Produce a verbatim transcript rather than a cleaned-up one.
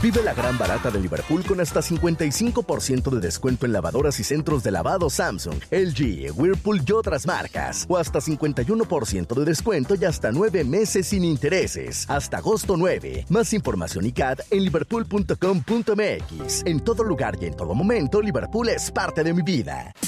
Vive la gran barata de Liverpool con hasta cincuenta y cinco por ciento de descuento en lavadoras y centros de lavado Samsung, L G, Whirlpool y otras marcas. O hasta cincuenta y uno por ciento de descuento y hasta nueve meses sin intereses. Hasta agosto nueve. Más información y C A D en liverpool punto com punto m x. En todo lugar y en todo momento, Liverpool es parte de mi vida.